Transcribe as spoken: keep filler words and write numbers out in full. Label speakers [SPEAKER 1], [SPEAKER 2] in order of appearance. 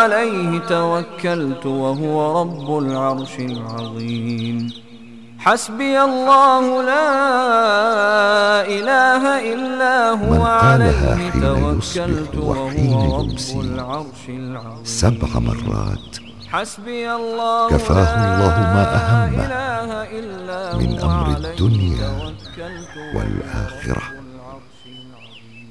[SPEAKER 1] عليه توكلت وهو رب العرش العظيم. حسبي الله لا إله إلا هو عليه توكلت وهو رب العرش العظيم.
[SPEAKER 2] سبع مرات
[SPEAKER 1] حسبي الله
[SPEAKER 2] كفاه الله ما أهمه
[SPEAKER 1] لا إله إلا
[SPEAKER 2] من
[SPEAKER 1] هو
[SPEAKER 2] أمر
[SPEAKER 1] عليه
[SPEAKER 2] الدنيا
[SPEAKER 1] توكلت
[SPEAKER 2] والآخرة.